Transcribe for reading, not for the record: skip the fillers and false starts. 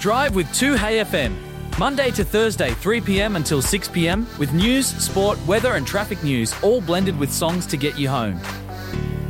Drive with 2Hey FM. Monday to Thursday, 3pm until 6pm with news, sport, weather and traffic news all blended with songs to get you home.